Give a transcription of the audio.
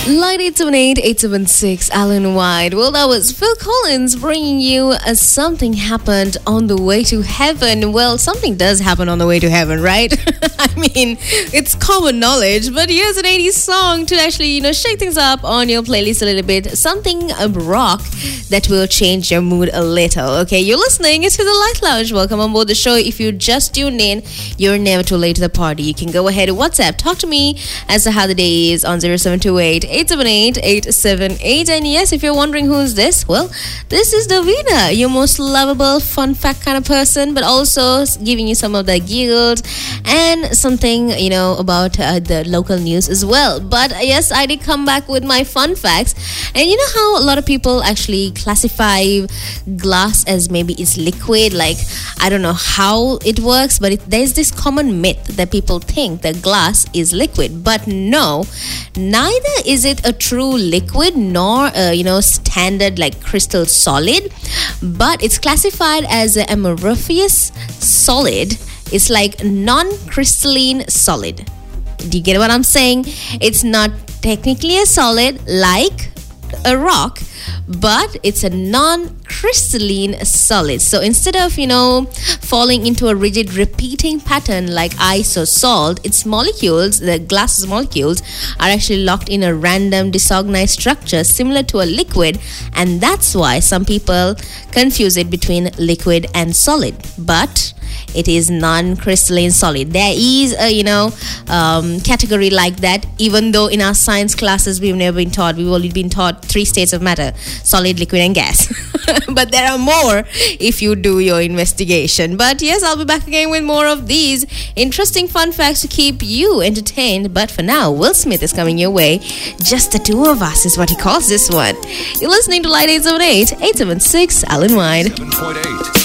Line 878-876, Alan White. Well, that was Phil Collins bringing you Something Happened on the Way to Heaven. Well, something does happen on the way to heaven, right? I mean, it's common knowledge, but here's an 80s song to actually, shake things up on your playlist a little bit. Something rock that will change your mood a little. Okay, you're listening to The Light Lounge. Welcome on board the show. If you just tuned in, you're never too late to the party. You can go ahead and WhatsApp. Talk to me as to how the day is on 0728-878-878. And yes, if you're wondering who's this, well, this is Davina, your most lovable, fun fact kind of person, but also giving you some of the giggles and something, about the local news as well. But yes, I did come back with my fun facts. And you know how a lot of people actually classify glass as maybe it's liquid? Like, I don't know how it works, but there's this common myth that people think that glass is liquid. But no, neither is it a true liquid nor standard like crystal solid, but it's classified as an amorphous solid. It's like non-crystalline solid. Do you get what I'm saying? It's not technically a solid like a rock, but it's a non-crystalline solid. So instead of, falling into a rigid repeating pattern like ice or salt, its molecules, the glass's molecules, are actually locked in a random disorganized structure similar to a liquid, and that's why some people confuse it between liquid and solid. But it is non-crystalline solid. There is a, category like that, even though in our science classes we've never been taught. We've only been taught 3 states of matter: solid, liquid, and gas. But there are more if you do your investigation. But yes, I'll be back again with more of these interesting fun facts to keep you entertained. But for now, Will Smith is coming your way. Just the two of us is what he calls this one. You're listening to Light 878, 876, Alan White. 7.8.